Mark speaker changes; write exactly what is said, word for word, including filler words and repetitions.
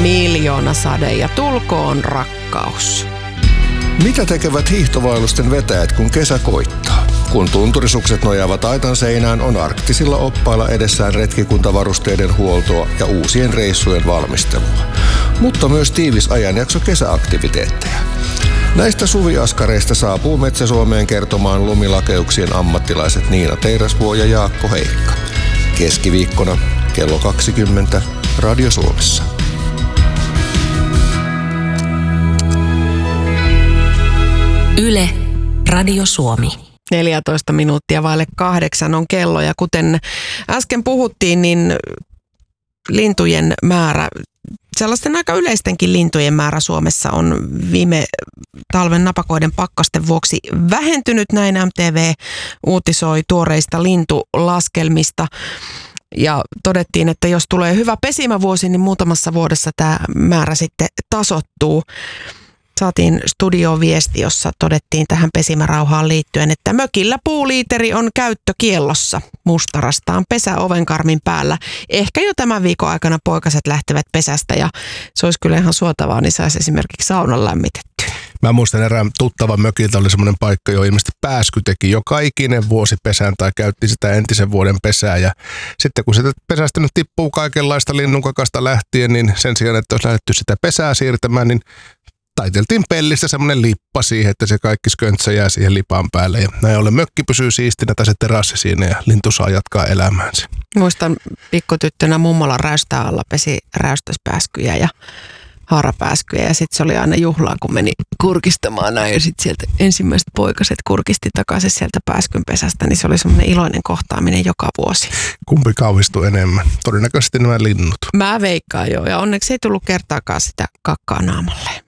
Speaker 1: miljoona sade ja tulkoon rakkaus.
Speaker 2: Mitä tekevät hiihtovaellusten vetäjät, kun kesä koittaa? Kun tunturisukset nojaavat aitan seinään, on arktisilla oppailla edessään retkikuntavarusteiden huoltoa ja uusien reissujen valmistelua. Mutta myös tiivis ajanjakso kesäaktiviteetteja. Näistä suviaskareista saapuu Metsä-Suomeen kertomaan lumilakeuksien ammattilaiset Niina Teirasvuo ja Jaakko Heikka. Keskiviikkona kello kaksikymmentä Radio Suomessa.
Speaker 3: Yle, Radio Suomi.
Speaker 1: neljätoista minuuttia vaille kahdeksan on kello ja kuten äsken puhuttiin, niin lintujen määrä, sellaisten aika yleistenkin lintujen määrä Suomessa on viime talven napakoiden pakkasten vuoksi vähentynyt. Näin M T V uutisoi tuoreista lintulaskelmista. Ja todettiin, että jos tulee hyvä pesimävuosi, niin muutamassa vuodessa tämä määrä sitten tasoittuu. Saatiin studioon viesti, jossa todettiin tähän pesimärauhaan liittyen, että mökillä puuliiteri on käyttökiellossa. Mustarastaan pesä ovenkarmin päällä. Ehkä jo tämän viikon aikana poikaset lähtevät pesästä ja se olisi kyllä ihan suotavaa, niin saisi esimerkiksi saunan lämmitettyä.
Speaker 4: Mä muistan erään tuttavan mökiltä oli semmoinen paikka, jo ilmeisesti pääsky teki joka ikinen vuosi pesään tai käytti sitä entisen vuoden pesää. Ja sitten kun sitä pesästä nyt tippuu kaikenlaista linnunkakasta lähtien, niin sen sijaan, että olisi lähdetty sitä pesää siirtämään, niin taiteltiin pellistä semmoinen lippa siihen, että se kaikki sköntsä jää siihen lipan päälle. Ja näin ollen mökki pysyy siistinä tai se terassi siinä ja lintu saa jatkaa elämäänsä.
Speaker 1: Muistan pikkutyttönä mummolan räystää alla pesi räystäspääskyjä ja haarapääskyjä. Ja sitten se oli aina juhlaa, kun meni kurkistamaan näin. Ja sitten sieltä ensimmäiset poikaset kurkisti takaisin sieltä pääskyn pesästä. Niin se oli semmoinen iloinen kohtaaminen joka vuosi.
Speaker 4: Kumpi kauhistui enemmän? Todennäköisesti nämä linnut.
Speaker 1: Mä veikkaan joo. Ja onneksi ei tullut kertaakaan sitä kakkaa naamalle.